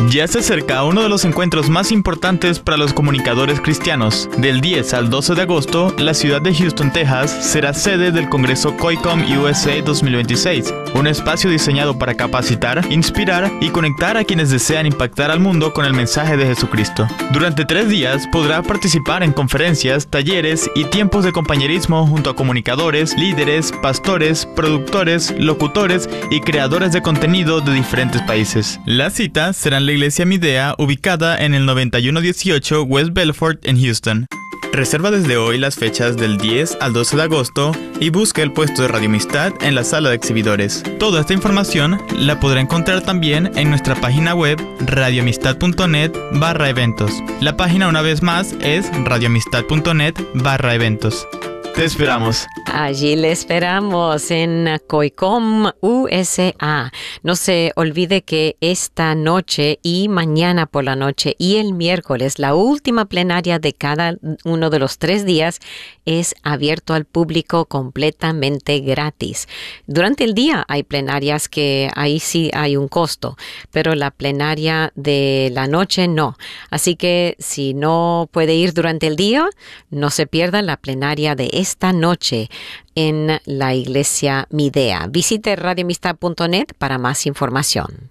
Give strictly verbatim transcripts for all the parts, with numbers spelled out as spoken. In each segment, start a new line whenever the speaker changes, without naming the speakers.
Ya se acerca uno de los encuentros más importantes para los comunicadores cristianos. Del diez al doce de agosto, la ciudad de Houston, Texas, será sede del Congreso COICOM U S A dos mil veintiséis, un espacio diseñado para capacitar, inspirar y conectar a quienes desean impactar al mundo con el mensaje de Jesucristo. Durante tres días podrá participar en conferencias, talleres y tiempos de compañerismo junto a comunicadores, líderes, pastores, productores, locutores y creadores de contenido de diferentes países. Las citas serán en la iglesia Midea, ubicada en el noventa y uno dieciocho West Belfort en Houston. Reserva desde hoy las fechas del diez al doce de agosto y busca el puesto de Radio Amistad en la sala de exhibidores. Toda esta información la podrá encontrar también en nuestra página web radioamistad.net barra eventos. La página una vez más es radioamistad.net barra eventos. Te esperamos.
Allí le esperamos en COICOM U S A. No se olvide que esta noche y mañana por la noche y el miércoles, la última plenaria de cada uno de los tres días, es abierto al público completamente gratis. Durante el día hay plenarias que ahí sí hay un costo, pero la plenaria de la noche no. Así que si no puede ir durante el día, no se pierda la plenaria de esta noche en la iglesia Midea. Visite radioamistad punto net para más información.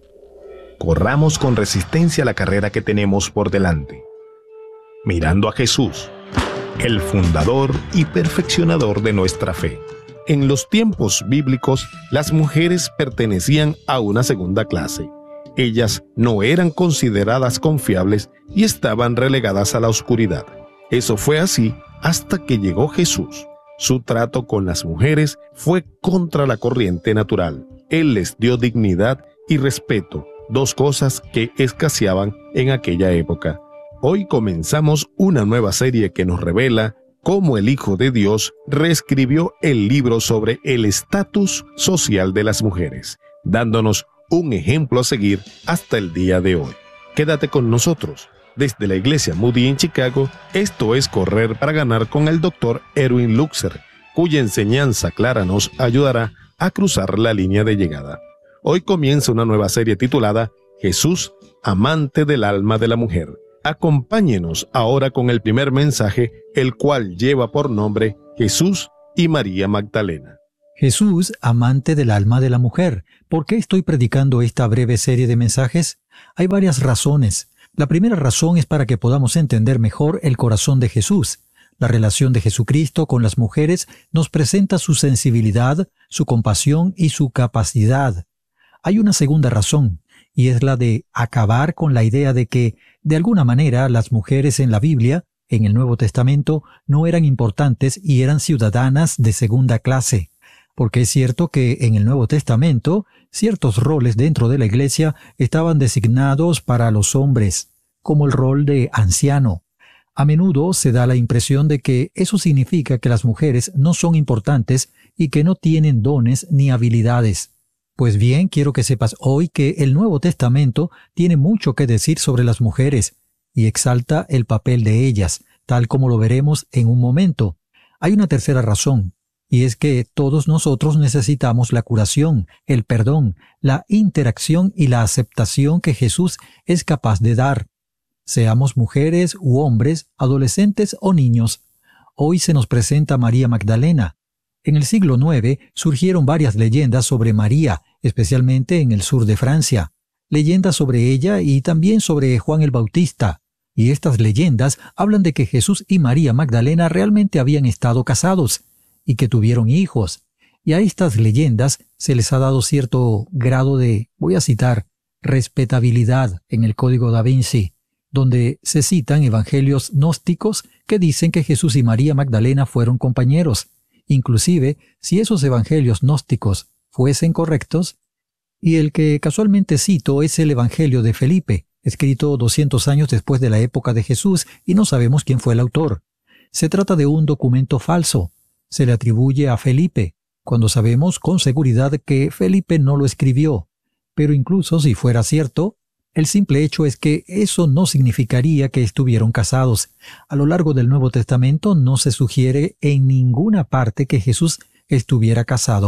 Corramos con resistencia la carrera que tenemos por delante, mirando a Jesús, el fundador y perfeccionador de nuestra fe. En los tiempos bíblicos, las mujeres pertenecían a una segunda clase. Ellas no eran consideradas confiables y estaban relegadas a la oscuridad. Eso fue así hasta que llegó Jesús. Su trato con las mujeres fue contra la corriente natural. Él les dio dignidad y respeto, dos cosas que escaseaban en aquella época. Hoy comenzamos una nueva serie que nos revela cómo el Hijo de Dios reescribió el libro sobre el estatus social de las mujeres, dándonos un ejemplo a seguir hasta el día de hoy. Quédate con nosotros. Desde la iglesia Moody en Chicago, esto es Correr para Ganar con el doctor Erwin Luxer, cuya enseñanza clara nos ayudará a cruzar la línea de llegada. Hoy comienza una nueva serie titulada Jesús, amante del alma de la mujer. Acompáñenos ahora con el primer mensaje, el cual lleva por nombre Jesús y María Magdalena.
Jesús, amante del alma de la mujer. ¿Por qué estoy predicando esta breve serie de mensajes? Hay varias razones. La primera razón es para que podamos entender mejor el corazón de Jesús. La relación de Jesucristo con las mujeres nos presenta su sensibilidad, su compasión y su capacidad. Hay una segunda razón, y es la de acabar con la idea de que, de alguna manera, las mujeres en la Biblia, en el Nuevo Testamento, no eran importantes y eran ciudadanas de segunda clase. Porque es cierto que en el Nuevo Testamento, ciertos roles dentro de la iglesia estaban designados para los hombres, como el rol de anciano. A menudo se da la impresión de que eso significa que las mujeres no son importantes y que no tienen dones ni habilidades. Pues bien, quiero que sepas hoy que el Nuevo Testamento tiene mucho que decir sobre las mujeres y exalta el papel de ellas, tal como lo veremos en un momento. Hay una tercera razón. Y es que todos nosotros necesitamos la curación, el perdón, la interacción y la aceptación que Jesús es capaz de dar. Seamos mujeres u hombres, adolescentes o niños. Hoy se nos presenta María Magdalena. En el siglo nueve surgieron varias leyendas sobre María, especialmente en el sur de Francia. Leyendas sobre ella y también sobre Juan el Bautista. Y estas leyendas hablan de que Jesús y María Magdalena realmente habían estado casados y que tuvieron hijos. Y a estas leyendas se les ha dado cierto grado de, voy a citar, respetabilidad en el Código Da Vinci, donde se citan evangelios gnósticos que dicen que Jesús y María Magdalena fueron compañeros. Inclusive, si esos evangelios gnósticos fuesen correctos, y el que casualmente cito es el Evangelio de Felipe, escrito doscientos años después de la época de Jesús, y no sabemos quién fue el autor. Se trata de un documento falso. Se le atribuye a Felipe, cuando sabemos con seguridad que Felipe no lo escribió. Pero incluso si fuera cierto, el simple hecho es que eso no significaría que estuvieron casados. A lo largo del Nuevo Testamento no se sugiere en ninguna parte que Jesús estuviera casado.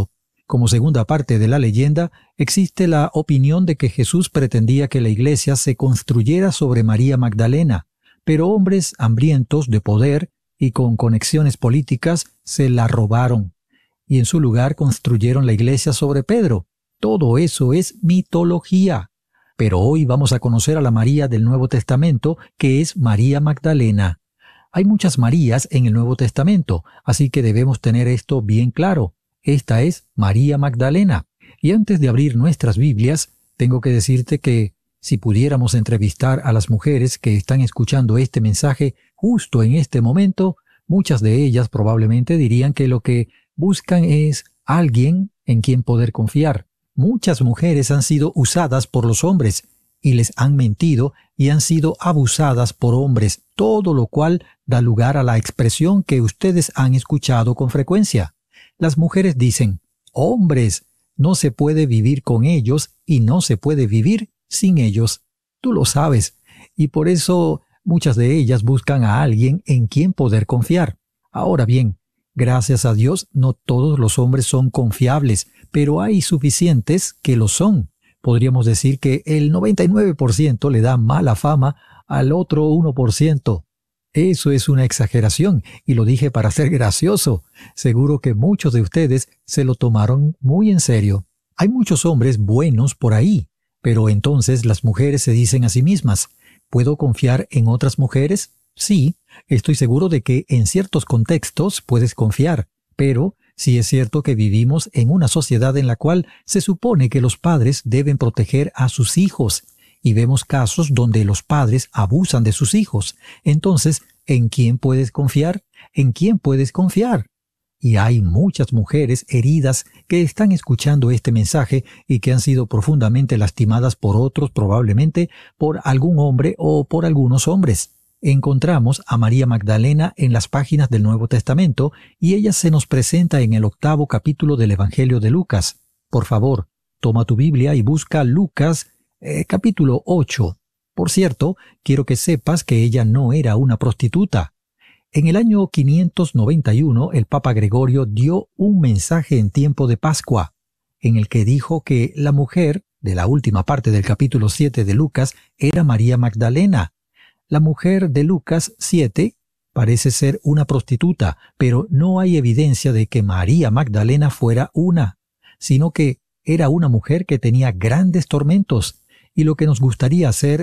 Como segunda parte de la leyenda, existe la opinión de que Jesús pretendía que la iglesia se construyera sobre María Magdalena, pero hombres hambrientos de poder y con conexiones políticas se la robaron, y en su lugar construyeron la iglesia sobre Pedro. Todo eso es mitología. Pero hoy vamos a conocer a la María del Nuevo Testamento, que es María Magdalena. Hay muchas Marías en el Nuevo Testamento, así que debemos tener esto bien claro. Esta es María Magdalena. Y antes de abrir nuestras Biblias, tengo que decirte que si pudiéramos entrevistar a las mujeres que están escuchando este mensaje justo en este momento, muchas de ellas probablemente dirían que lo que buscan es alguien en quien poder confiar. Muchas mujeres han sido usadas por los hombres y les han mentido y han sido abusadas por hombres, todo lo cual da lugar a la expresión que ustedes han escuchado con frecuencia. Las mujeres dicen, hombres, no se puede vivir con ellos y no se puede vivir sin ellos. Tú lo sabes, y por eso muchas de ellas buscan a alguien en quien poder confiar. Ahora bien, gracias a Dios, no todos los hombres son confiables, pero hay suficientes que lo son. Podríamos decir que el noventa y nueve por ciento le da mala fama al otro uno por ciento. Eso es una exageración, y lo dije para ser gracioso. Seguro que muchos de ustedes se lo tomaron muy en serio. Hay muchos hombres buenos por ahí, pero entonces las mujeres se dicen a sí mismas, ¿puedo confiar en otras mujeres? Sí, estoy seguro de que en ciertos contextos puedes confiar, pero sí es cierto que vivimos en una sociedad en la cual se supone que los padres deben proteger a sus hijos, y vemos casos donde los padres abusan de sus hijos. Entonces, ¿en quién puedes confiar? ¿En quién puedes confiar? Y hay muchas mujeres heridas que están escuchando este mensaje y que han sido profundamente lastimadas por otros, probablemente por algún hombre o por algunos hombres. Encontramos a María Magdalena en las páginas del Nuevo Testamento y ella se nos presenta en el octavo capítulo del Evangelio de Lucas. Por favor, toma tu Biblia y busca Lucas eh, capítulo ocho. Por cierto, quiero que sepas que ella no era una prostituta. En el año quinientos noventa y uno, el Papa Gregorio dio un mensaje en tiempo de Pascua, en el que dijo que la mujer de la última parte del capítulo siete de Lucas era María Magdalena. La mujer de Lucas siete parece ser una prostituta, pero no hay evidencia de que María Magdalena fuera una, sino que era una mujer que tenía grandes tormentos, y lo que nos gustaría hacer